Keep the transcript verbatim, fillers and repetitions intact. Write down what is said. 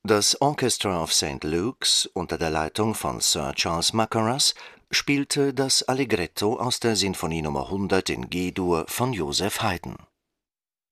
Das Orchestra of Saint Luke's unter der Leitung von Sir Charles Mackerras spielte das Allegretto aus der Sinfonie Nummer hundert in G-Dur von Joseph Haydn